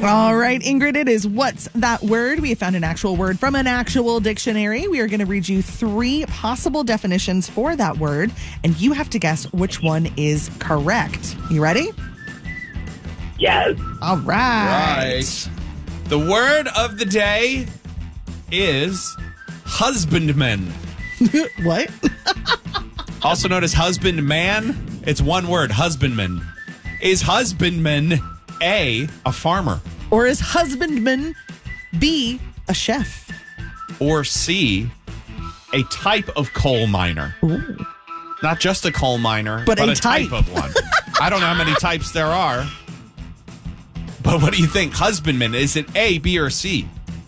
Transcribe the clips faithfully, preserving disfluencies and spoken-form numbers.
All right, Ingrid, it is What's That Word? We have found an actual word from an actual dictionary. We are going to read you three possible definitions for that word, and you have to guess which one is correct. You ready? Yes. All right. Right. The word of the day is husbandman. What? Also known as husbandman. It's one word, husbandman. Is husbandman A, a farmer? Or is husbandman B, a chef? Or C, a type of coal miner? Ooh. Not just a coal miner, But but, a a type. type. of one. I don't know how many types there are. But what do you think? Husbandman, is it A, B, or C?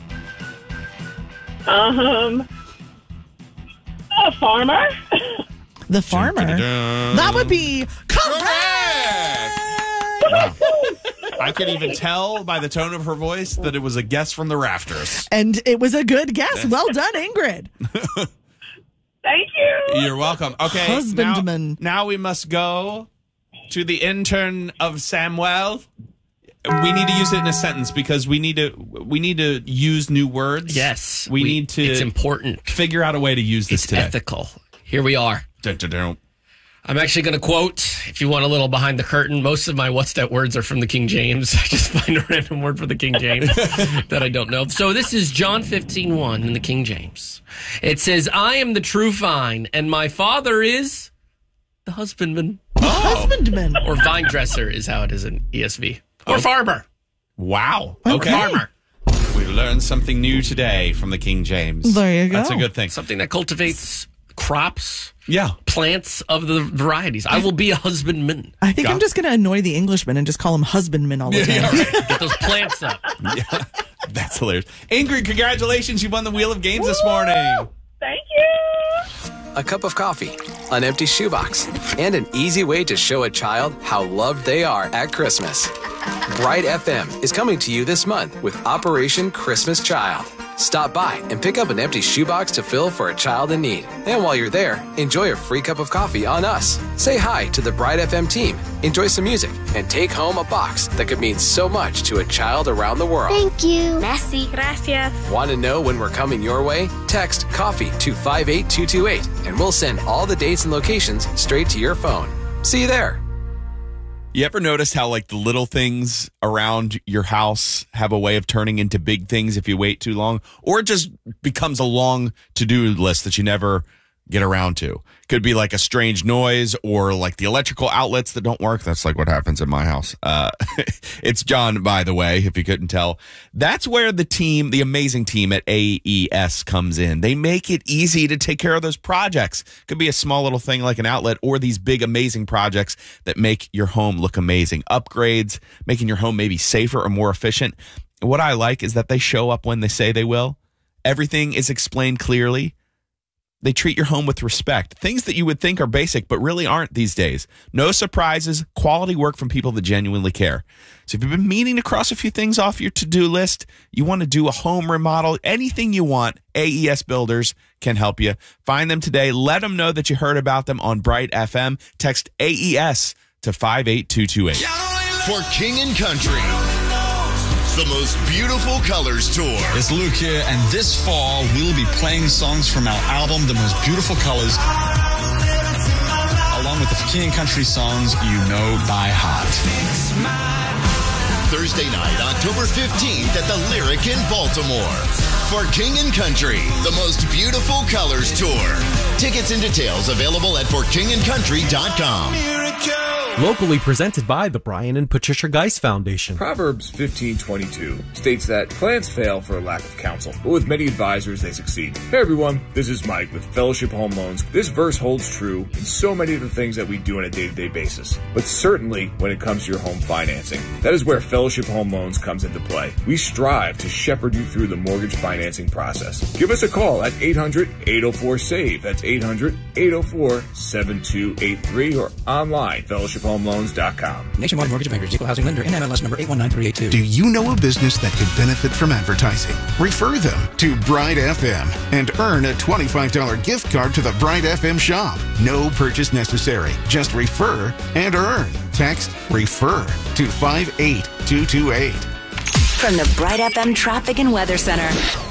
Um, a farmer. The farmer. Dun-dun-dun. That would be correct. Wow. I could even tell by the tone of her voice that it was a guess from the rafters. And it was a good guess. Well done, Ingrid. Thank you. You're welcome. Okay, Husbandman. Now, now we must go to the intern of Samuel. We need to use it in a sentence because we need to we need to use new words. Yes. We, need to It's important. figure out a way to use this It's today. ethical. Here we are. Dun, dun, dun. I'm actually going to quote, if you want a little behind the curtain, most of my What's That Words are from the King James. I just find a random word for the King James that I don't know. So this is John fifteen one in the King James. It says, I am the true vine, and my father is the husbandman. Oh. Husbandman. Or vine dresser is how it is in E S V. Or Oh. farmer. Wow. Okay. Okay. Farmer. We learned something new today from the King James. There you go. That's a good thing. Something that cultivates crops, Yeah. plants of the varieties. I will be a husbandman. I think Got- I'm just going to annoy the Englishman and just call him husbandman all the time. Yeah, right. Get those plants up. Yeah. That's hilarious. Ingrid, congratulations. You won the Wheel of Games this morning. Thank you. A cup of coffee, an empty shoebox, and an easy way to show a child how loved they are at Christmas. Bright F M is coming to you this month with Operation Christmas Child. Stop by and pick up an empty shoebox to fill for a child in need. And while you're there, enjoy a free cup of coffee on us. Say hi to the Bright F M team, enjoy some music, and take home a box that could mean so much to a child around the world. Thank you. Merci. Gracias. Want to know when we're coming your way? Text COFFEE to five eight two two eight and we'll send all the dates and locations straight to your phone. See you there. You ever notice how like the little things around your house have a way of turning into big things if you wait too long, or it just becomes a long to-do list that you never get around to? Could be like a strange noise or like the electrical outlets that don't work. That's like what happens in my house. Uh, it's John, by the way, if you couldn't tell. That's where the team, the amazing team at A E S comes in. They make it easy to take care of those projects. Could be a small little thing like an outlet or these big, amazing projects that make your home look amazing. Upgrades, making your home maybe safer or more efficient. What I like is that they show up when they say they will. Everything is explained clearly. They treat your home with respect. Things that you would think are basic, but really aren't these days. No surprises, quality work from people that genuinely care. So if you've been meaning to cross a few things off your to-do list, you want to do a home remodel, anything you want, A E S Builders can help you. Find them today. Let them know that you heard about them on Bright F M. Text A E S to five eight two two eight. For King and Country, the most beautiful colors tour. It's Luke here, and this fall we'll be playing songs from our album, The Most Beautiful Colors, along with the King and Country songs you know by heart. Thursday night, October fifteenth at the Lyric in Baltimore. For King and Country, the most beautiful colors tour. Tickets and details available at for king and country dot com. Locally presented by the Brian and Patricia Geis Foundation. Proverbs fifteen twenty-two states that plans fail for a lack of counsel, but with many advisors they succeed. Hey everyone, this is Mike with Fellowship Home Loans. This verse holds true in so many of the things that we do on a day-to-day basis, but certainly when it comes to your home financing. That is where Fellowship Home Loans comes into play. We strive to shepherd you through the mortgage financing process. Give us a call at eight hundred, eight oh four, S A V E. That's eight hundred, eight oh four, seven two eight three or online, fellowship home loans dot com. Nationwide Mortgage Bankers, Equal Housing Lender, N M L S number eight one nine three eight two. Do you know a business that could benefit from advertising? Refer them to Bright F M and earn a twenty-five dollars gift card to the Bright F M shop. No purchase necessary. Just refer and earn. Text REFER to five eight two two eight. from the Bright F M Traffic and Weather Center.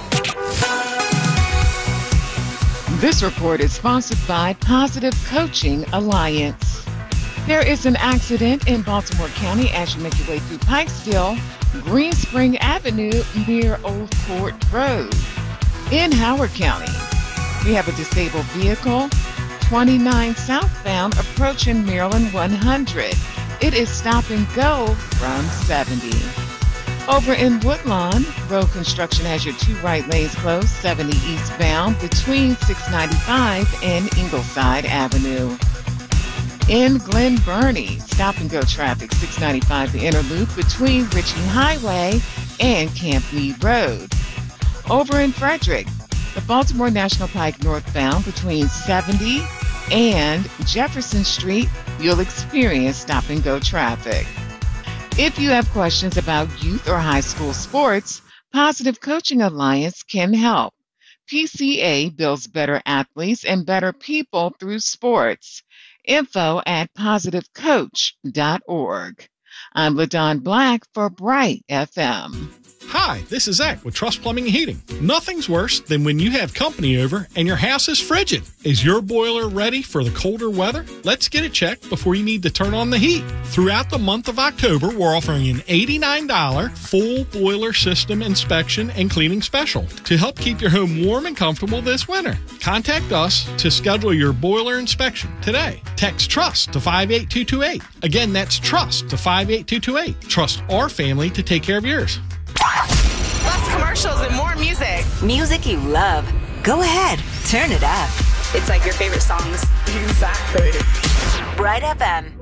This report is sponsored by Positive Coaching Alliance. There is an accident in Baltimore County as you make your way through Pikesville, Green Spring Avenue near Old Court Road. In Howard County, we have a disabled vehicle, twenty-nine southbound approaching Maryland one hundred. It is stop and go from seventy. Over in Woodlawn, road construction has your two right lanes closed, seventy eastbound between six ninety-five and Ingleside Avenue. In Glen Burnie, stop and go traffic, six ninety-five the inner loop between Ritchie Highway and Camp Meade Road. Over in Frederick, the Baltimore National Pike northbound between seventy and Jefferson Street, you'll experience stop and go traffic. If you have questions about youth or high school sports, Positive Coaching Alliance can help. P C A builds better athletes and better people through sports. Info at positive coach dot org. I'm LaDon Black for Bright F M. Hi, this is Zach with Trust Plumbing and Heating. Nothing's worse than when you have company over and your house is frigid. Is your boiler ready for the colder weather? Let's get it checked before you need to turn on the heat. Throughout the month of October, we're offering an eighty-nine dollars full boiler system inspection and cleaning special to help keep your home warm and comfortable this winter. Contact us to schedule your boiler inspection today. Text TRUST to five eight two two eight. Again, that's TRUST to five eight two two eight. Trust our family to take care of yours. Less commercials and more music. Music you love. Go ahead, turn it up. It's like your favorite songs. Exactly. Bright F M.